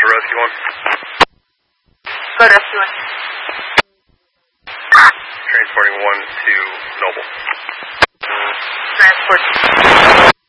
Rescue 1. Go to Rescue 1. Transporting 1 to Noble. Transport.